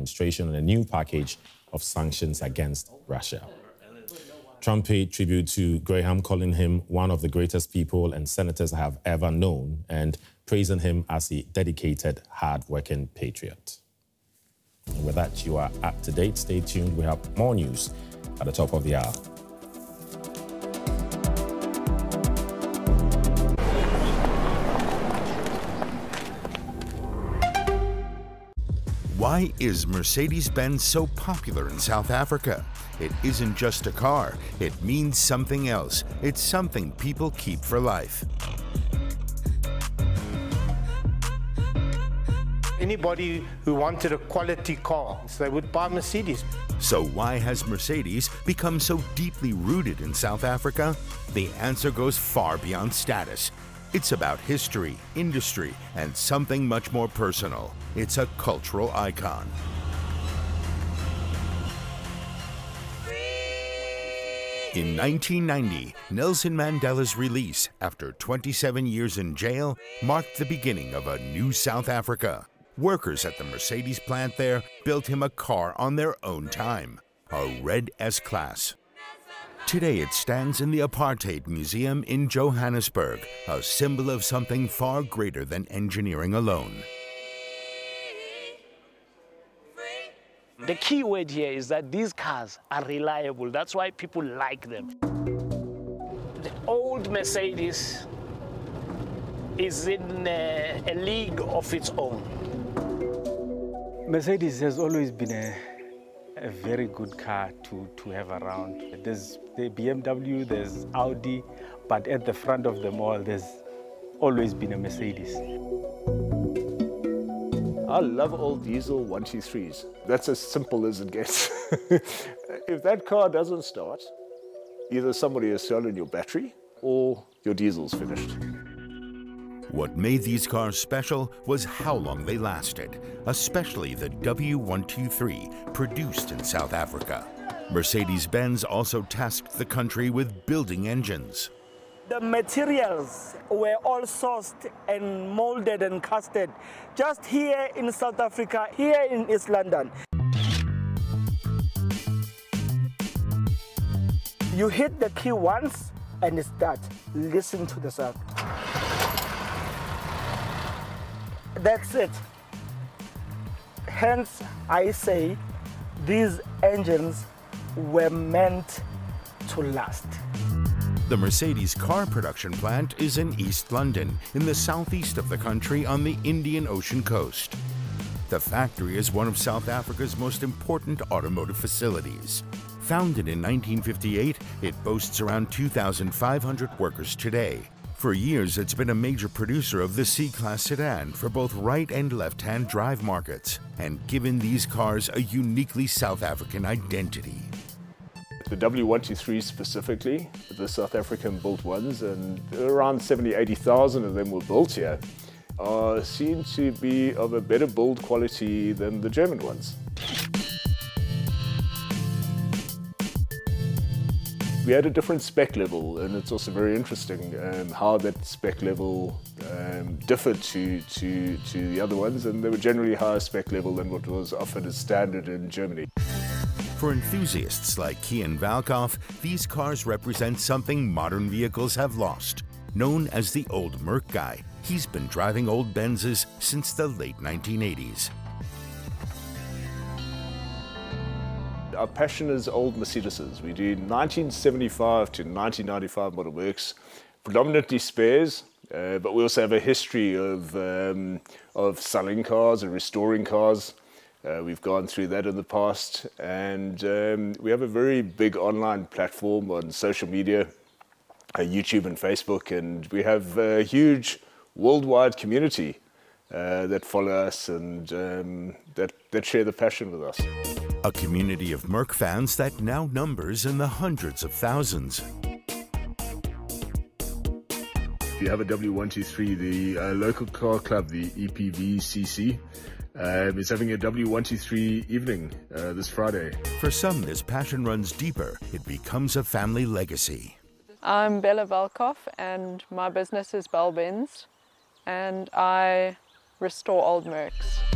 administration on a new package of sanctions against Russia. Trump paid tribute to Graham, calling him one of the greatest people and senators I have ever known, and praising him as a dedicated, hard-working patriot. And with that, you are up to date. Stay tuned. We have more news at the top of the hour. Why is Mercedes-Benz so popular in South Africa? It isn't just a car, it means something else. It's something people keep for life. Anybody who wanted a quality car, so they would buy Mercedes. So why has Mercedes become so deeply rooted in South Africa? The answer goes far beyond status. It's about history, industry, and something much more personal. It's a cultural icon. In 1990, Nelson Mandela's release after 27 years in jail marked the beginning of a new South Africa. Workers at the Mercedes plant there built him a car on their own time, a red S-Class. Today it stands in the Apartheid Museum in Johannesburg, a symbol of something far greater than engineering alone. The key word here is that these cars are reliable. That's why people like them. The old Mercedes is in a league of its own. Mercedes has always been a very good car to have around. There's the BMW, there's Audi, but at the front of them all, there's always been a Mercedes. I love old diesel 123s. That's as simple as it gets. If that car doesn't start, either somebody has stolen your battery or your diesel's finished. What made these cars special was how long they lasted, especially the W123 produced in South Africa. Mercedes-Benz also tasked the country with building engines. The materials were all sourced and molded and casted just here in South Africa, here in East London. You hit the key once and it starts. Listen to the sound. That's it. Hence, I say these engines were meant to last. The Mercedes car production plant is in East London, in the southeast of the country on the Indian Ocean coast. The factory is one of South Africa's most important automotive facilities. Founded in 1958, it boasts around 2,500 workers today. For years, it's been a major producer of the C-Class sedan for both right and left-hand drive markets, and given these cars a uniquely South African identity. The W123 specifically, the South African built ones, and around 80,000 of them were built here, seem to be of a better build quality than the German ones. We had a different spec level, and it's also very interesting how that spec level differed to the other ones, and they were generally higher spec level than what was offered as standard in Germany. For enthusiasts like Kian Valkhoff, these cars represent something modern vehicles have lost. Known as the old Merc guy, he's been driving old Benzes since the late 1980s. Our passion is old Mercedeses. We do 1975 to 1995 model works, predominantly spares, but we also have a history of selling cars and restoring cars. We've gone through that in the past, and we have a very big online platform on social media, YouTube and Facebook, and we have a huge worldwide community that follow us and that share the passion with us. A community of Merc fans that now numbers in the hundreds of thousands. If you have a W123, the local car club, the EPVCC, is having a W123 evening this Friday. For some, this passion runs deeper. It becomes a family legacy. I'm Bella Valkhoff, and my business is Bell Benz, and I restore old Mercs.